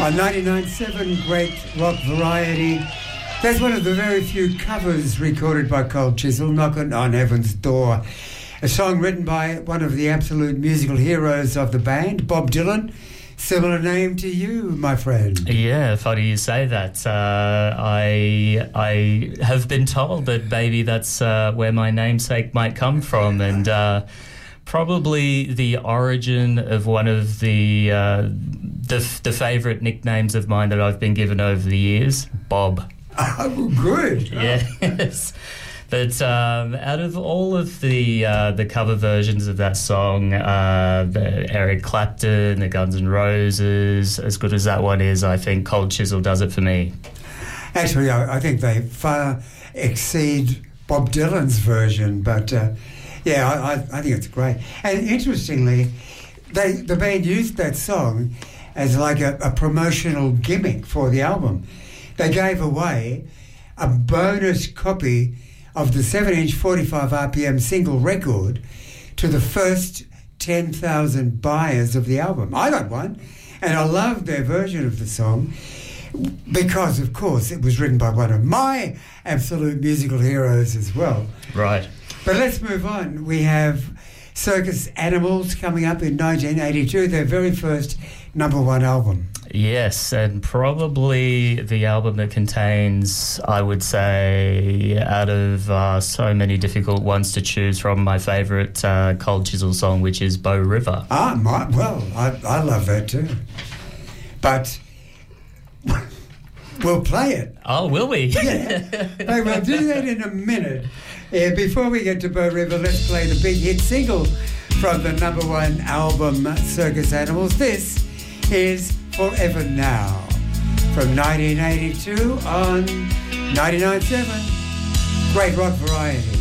On 99.7 Great Rock Variety, that's one of the very few covers recorded by Cold Chisel, Knockin' on Heaven's Door. A song written by one of the absolute musical heroes of the band, Bob Dylan. Similar name to you, my friend. Yeah, funny you say that. I have been told that maybe that's where my namesake might come from, and probably the origin of one of the favourite nicknames of mine that I've been given over the years, Bob. Oh, good. Yes. But out of all of the cover versions of that song, the Eric Clapton, the Guns N' Roses, as good as that one is, I think Cold Chisel does it for me. Actually, I think they far exceed Bob Dylan's version, but I think it's great. And interestingly, the band used that song as like a promotional gimmick for the album. They gave away a bonus copy of the 7-inch 45 RPM single record to the first 10,000 buyers of the album. I got one, and I loved their version of the song because, of course, it was written by one of my absolute musical heroes as well. Right. But let's move on. We have Circus Animals coming up in 1982, their very first #1 album. Yes, and probably the album that contains, I would say, out of so many difficult ones to choose from, my favourite Cold Chisel song, which is Bow River. I love that too. But we'll play it. Oh, will we? Yeah. Hey, we'll do that in a minute. Before we get to Bow River, let's play the big hit single from the #1 album, Circus Animals. This is Forever Now from 1982 on 99.7 Great Rock Variety.